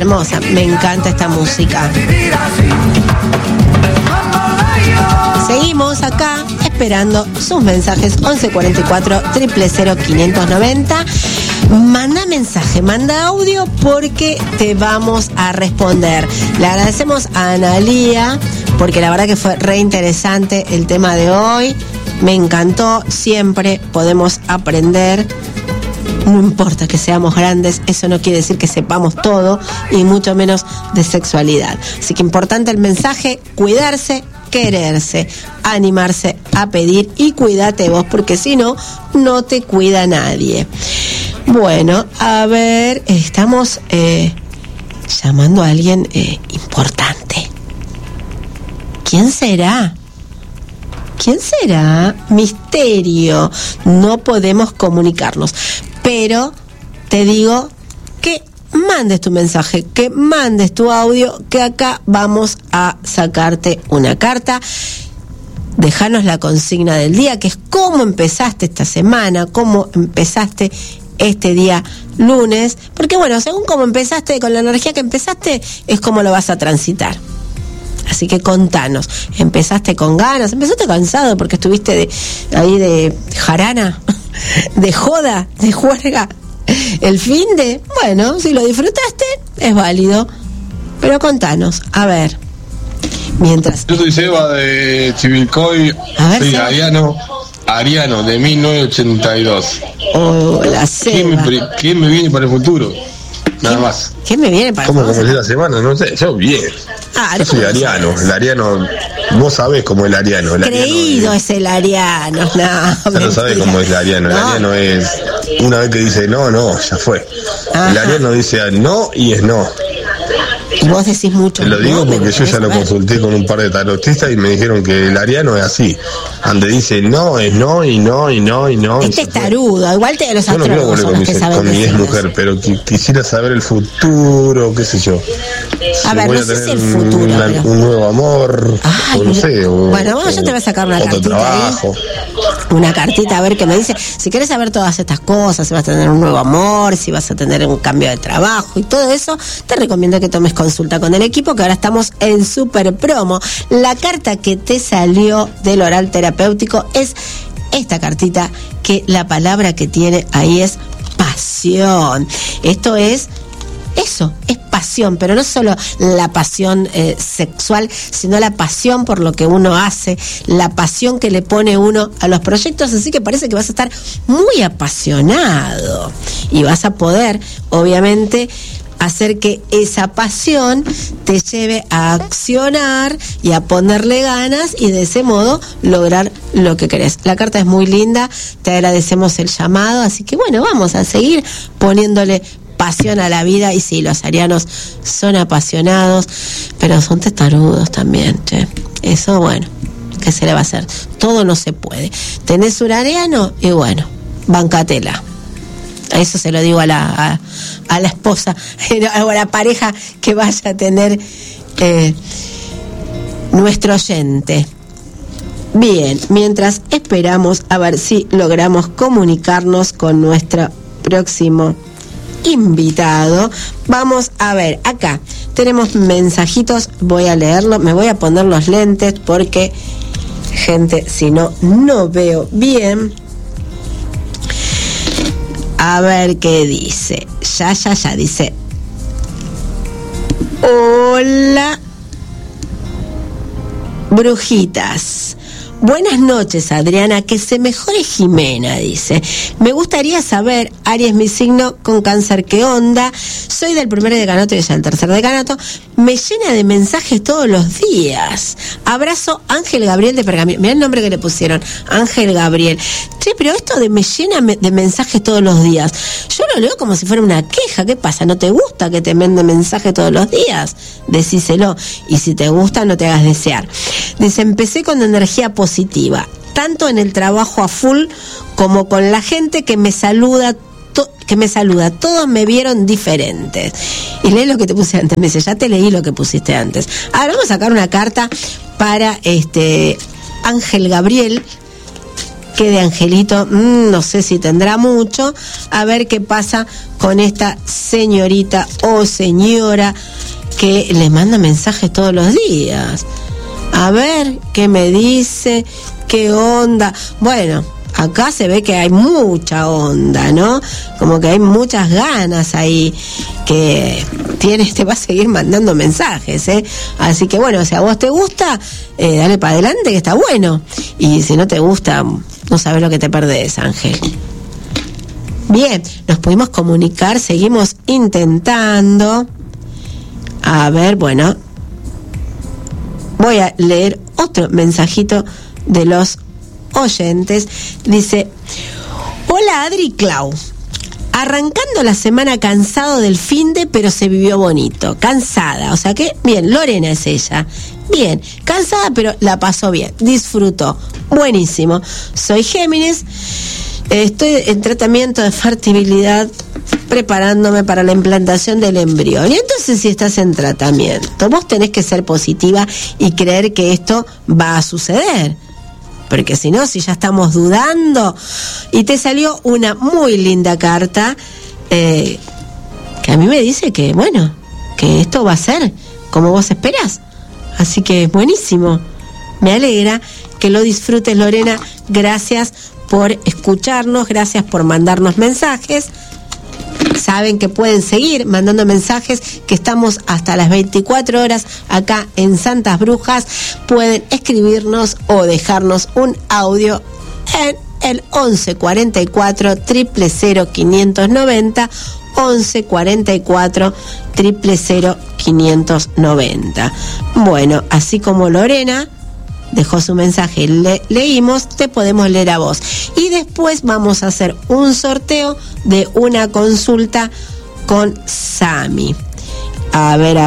hermosa. Me encanta esta música. Seguimos acá esperando sus mensajes. 1144 000 590. Manda mensaje, manda audio, porque te vamos a responder. Le agradecemos a Analía, porque la verdad que fue re interesante el tema de hoy. Me encantó. Siempre podemos aprender. No importa que seamos grandes, eso no quiere decir que sepamos todo, y mucho menos de sexualidad. Así que importante el mensaje: cuidarse, quererse, animarse a pedir, y cuídate vos, porque si no, no te cuida nadie. Bueno, a ver, estamos llamando a alguien importante. ¿Quién será? ¿Quién será? Misterio. No podemos comunicarnos. Pero te digo que mandes tu mensaje, que mandes tu audio, que acá vamos a sacarte una carta. Dejanos la consigna del día, que es cómo empezaste esta semana, cómo empezaste este día lunes, porque bueno, según cómo empezaste, con la energía que empezaste, es como lo vas a transitar. Así que contanos, ¿empezaste con ganas? ¿Empezaste cansado porque estuviste ahí de jarana, de joda, de juerga el fin de? Bueno, si lo disfrutaste, es válido, pero contanos, a ver. Mientras... Yo soy Seba de Chivilcoy, soy Ariano de 1982. Hola, Seba. ¿Quién me viene para el futuro? Nada más. ¿Qué me viene para el futuro? ¿Cómo comencé la semana? No sé, yo bien. Yo soy Ariano, el Ariano, vos sabés cómo es el Ariano. Creído es el Ariano, no. Ya no sabés cómo es el Ariano. El Ariano es, una vez que dice no, ya fue. Ajá. El Ariano dice no y es no. Y vos decís mucho. Te lo digo porque yo ya lo consulté con un par de tarotistas y me dijeron que el ariano es así. Donde dice no, es no, y no, y no, y no. Este es tarudo, igual te los astrólogos son los que saben con mi ex mujer, pero quisiera saber el futuro, qué sé yo. A ver, no sé si el futuro. Un nuevo amor, o no sé. Bueno, yo te voy a sacar una cartita. Trabajo. Una cartita a ver qué me dice. Si querés saber todas estas cosas, si vas a tener un nuevo amor, si vas a tener un cambio de trabajo y todo eso, te recomiendo que tomes consulta con el equipo, que ahora estamos en super promo. La carta que te salió del oral terapéutico es esta cartita, que la palabra que tiene ahí es pasión. Esto es eso, es pasión, pero no solo la pasión sexual, sino la pasión por lo que uno hace, la pasión que le pone uno a los proyectos. Así que parece que vas a estar muy apasionado y vas a poder, obviamente, hacer que esa pasión te lleve a accionar y a ponerle ganas, y de ese modo lograr lo que querés. La carta es muy linda, te agradecemos el llamado, así que bueno, vamos a seguir poniéndole pasión a la vida. Y sí, los arianos son apasionados, pero son testarudos también, che. Eso, bueno, ¿qué se le va a hacer? Todo no se puede. Tenés un ariano y bueno, bancatela. A eso se lo digo a la esposa o a la pareja que vaya a tener nuestro oyente. Bien, mientras esperamos a ver si logramos comunicarnos con nuestro próximo invitado, vamos a ver, acá tenemos mensajitos, voy a leerlo, me voy a poner los lentes porque, gente, si no, no veo bien. A ver qué dice. Ya dice: hola, brujitas. Buenas noches, Adriana, que se mejore Jimena, dice. Me gustaría saber, Aries mi signo, con cáncer, ¿qué onda? Soy del primer decanato y ella del tercer decanato. Me llena de mensajes todos los días. Abrazo, Ángel Gabriel de Pergamino. Mirá el nombre que le pusieron, Ángel Gabriel. Che, pero esto de me llena de mensajes todos los días, yo lo leo como si fuera una queja. ¿Qué pasa? ¿No te gusta que te manden mensajes todos los días? Decíselo. Y si te gusta, no te hagas desear. Dice: empecé con energía positiva, tanto en el trabajo a full como con la gente que me saluda, todos me vieron diferentes. Y lee lo que te puse antes. Me dice: ya te leí lo que pusiste antes. Ahora vamos a sacar una carta para Ángel Gabriel. que de angelito, no sé si tendrá mucho. A ver qué pasa con esta señorita o señora que le manda mensajes todos los días. A ver qué me dice, qué onda. Bueno, acá se ve que hay mucha onda, ¿no? Como que hay muchas ganas ahí, que te va a seguir mandando mensajes, ¿eh? Así que bueno, si a vos te gusta, dale para adelante, que está bueno. Y si no te gusta, no sabes lo que te perdés, Ángel. Bien, nos pudimos comunicar, seguimos intentando. A ver, bueno, voy a leer otro mensajito de los oyentes. Dice: hola Adri y Clau, arrancando la semana cansado del finde, pero se vivió bonito. Cansada, o sea que bien. Lorena es ella. Bien, cansada pero la pasó bien, disfrutó. Buenísimo. Soy Géminis, estoy en tratamiento de fertilidad, preparándome para la implantación del embrión. Y entonces, si estás en tratamiento, vos tenés que ser positiva y creer que esto va a suceder. Porque si no, si ya estamos dudando. Y te salió una muy linda carta que a mí me dice que, bueno, que esto va a ser como vos esperás. Así que buenísimo. Me alegra que lo disfrutes, Lorena. Gracias por escucharnos, gracias por mandarnos mensajes. Saben que pueden seguir mandando mensajes, que estamos hasta las 24 horas acá en Santas Brujas. Pueden escribirnos o dejarnos un audio en el 11 44 000 590, 11 44 000 590. Bueno, así como Lorena dejó su mensaje, leímos, te podemos leer a vos. Y después vamos a hacer un sorteo de una consulta con Sami. A ver.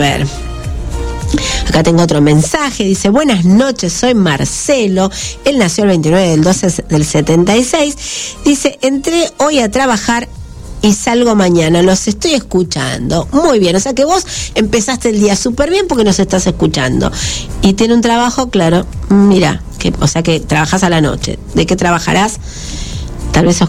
Acá tengo otro mensaje, dice: buenas noches, soy Marcelo. Él nació el 29 del 12 del 76. Dice: entré hoy a trabajar y salgo mañana, los estoy escuchando. Muy bien, o sea que vos empezaste el día súper bien porque nos estás escuchando. Y tiene un trabajo, claro, mira, o sea que trabajás a la noche. ¿De qué trabajarás? Tal vez sos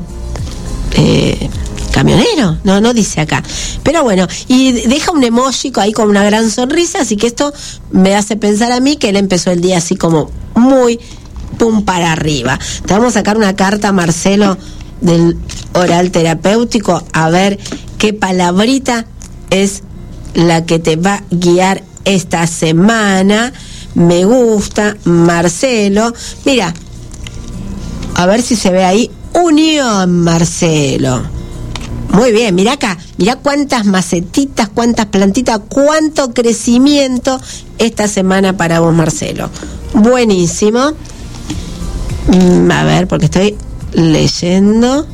camionero, no dice acá. Pero bueno, y deja un emoji ahí con una gran sonrisa, así que esto me hace pensar a mí que él empezó el día así como muy pum para arriba. Te vamos a sacar una carta, Marcelo, del oral terapéutico, a ver qué palabrita es la que te va a guiar esta semana. Me gusta, Marcelo. Mira, a ver si se ve ahí. Unión, Marcelo. Muy bien, mira acá, mira cuántas macetitas, cuántas plantitas, cuánto crecimiento esta semana para vos, Marcelo. Buenísimo. A ver, porque estoy leyendo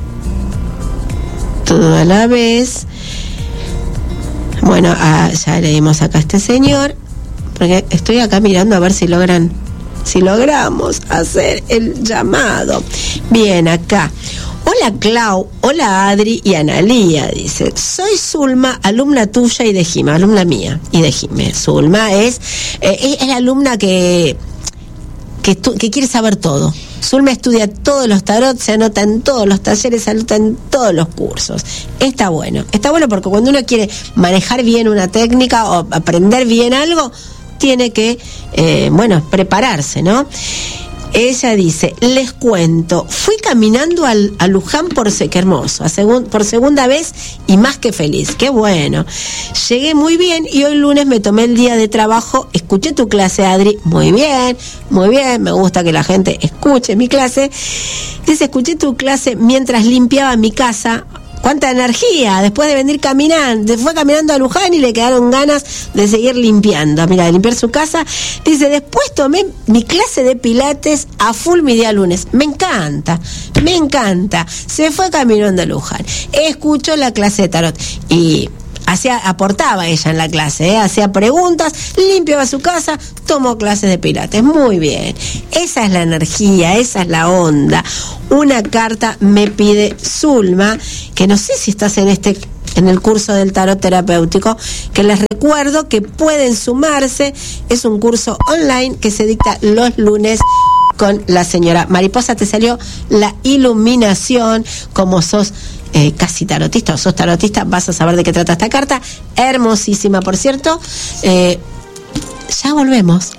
todo a la vez. Bueno, ya leímos acá a este señor, porque estoy acá mirando a ver si logramos hacer el llamado. Bien, acá. Hola Clau, hola Adri y Analía, dice: soy Zulma, alumna tuya y de Jime, alumna mía y de Jime. Zulma es la alumna que quiere saber todo. Zulma estudia todos los tarot, se anota en todos los talleres, se anota en todos los cursos. Está bueno porque cuando uno quiere manejar bien una técnica o aprender bien algo, tiene que, prepararse, ¿no? Ella dice: les cuento, fui caminando a Luján qué hermoso, por segunda vez y más que feliz, qué bueno. Llegué muy bien y hoy lunes me tomé el día de trabajo, escuché tu clase, Adri. Muy bien, me gusta que la gente escuche mi clase. Dice: escuché tu clase mientras limpiaba mi casa. ¡Cuánta energía! Después de venir caminando, fue caminando a Luján y le quedaron ganas de seguir limpiando. Mira, de limpiar su casa. Dice: después tomé mi clase de pilates a full mi día lunes. Me encanta. Se fue caminando a Luján. Escuchó la clase de tarot y aportaba ella en la clase, hacía preguntas, limpiaba su casa, tomó clases de pilates. Muy bien. Esa es la energía, esa es la onda. Una carta me pide Zulma, que no sé si estás en el curso del tarot terapéutico, que les recuerdo que pueden sumarse. Es un curso online que se dicta los lunes con la señora Mariposa. Te salió la iluminación. Como sos casi tarotista o sos tarotista, vas a saber de qué trata esta carta. Hermosísima, por cierto. Ya volvemos.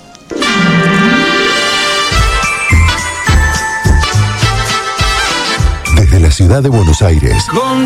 Desde la ciudad de Buenos Aires.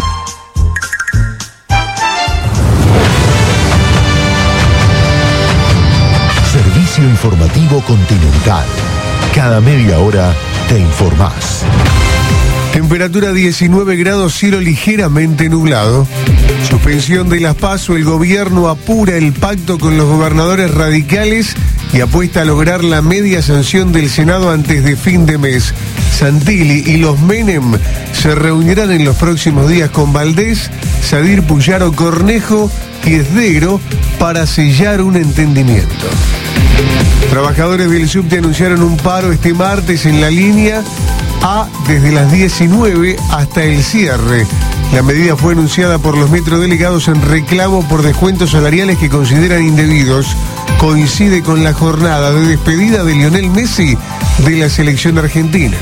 Servicio informativo Continental. Cada media hora te informás. Temperatura 19 grados, cielo ligeramente nublado. Suspensión de las PASO, el gobierno apura el pacto con los gobernadores radicales y apuesta a lograr la media sanción del Senado antes de fin de mes. Santilli y los Menem se reunirán en los próximos días con Valdés, Sadir, Puyaro, Cornejo y Esdegro para sellar un entendimiento. Trabajadores del subte anunciaron un paro este martes en la línea A desde las 19 hasta el cierre. La medida fue anunciada por los metrodelegados en reclamo por descuentos salariales que consideran indebidos. Coincide con la jornada de despedida de Lionel Messi de la selección argentina.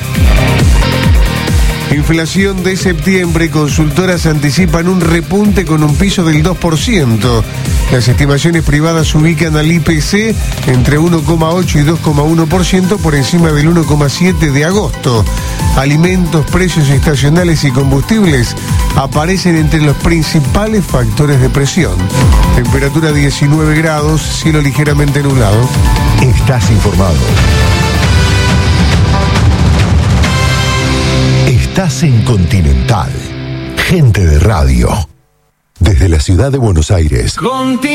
Inflación de septiembre, consultoras anticipan un repunte con un piso del 2%. Las estimaciones privadas ubican al IPC entre 1,8 y 2,1% por encima del 1,7 de agosto. Alimentos, precios estacionales y combustibles aparecen entre los principales factores de presión. Temperatura 19 grados, cielo ligeramente nublado. Estás informado. Estás en Continental. Gente de radio. Desde la ciudad de Buenos Aires.